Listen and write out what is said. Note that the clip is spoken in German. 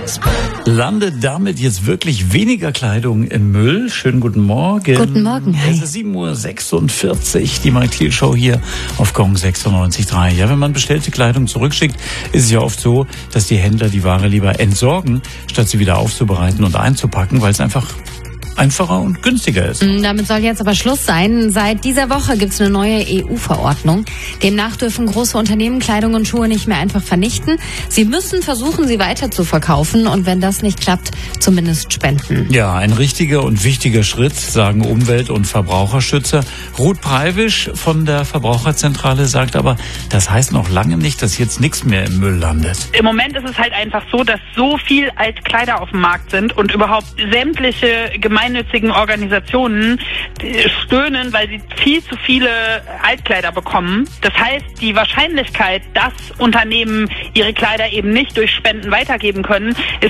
Landet damit jetzt wirklich weniger Kleidung im Müll? Schönen guten Morgen. Guten Morgen. Hi. Es ist 7.46 Uhr, die Mike-Thiel-Show hier auf Gong 96.3. Ja, wenn man bestellte Kleidung zurückschickt, ist es ja oft so, dass die Händler die Ware lieber entsorgen, statt sie wieder aufzubereiten und einzupacken, weil es einfach einfacher und günstiger ist. Damit soll jetzt aber Schluss sein. Seit dieser Woche gibt es eine neue EU-Verordnung. Demnach dürfen große Unternehmen Kleidung und Schuhe nicht mehr einfach vernichten. Sie müssen versuchen, sie weiter zu verkaufen und wenn das nicht klappt, zumindest spenden. Ja, ein richtiger und wichtiger Schritt, sagen Umwelt- und Verbraucherschützer. Ruth Preibisch von der Verbraucherzentrale sagt aber, das heißt noch lange nicht, dass jetzt nichts mehr im Müll landet. Im Moment ist es halt einfach so, dass so viel Altkleider auf dem Markt sind und überhaupt sämtliche gemeinnützigen Organisationen stöhnen, weil sie viel zu viele Altkleider bekommen. Das heißt, die Wahrscheinlichkeit, dass Unternehmen ihre Kleider eben nicht durch Spenden weitergeben können, ist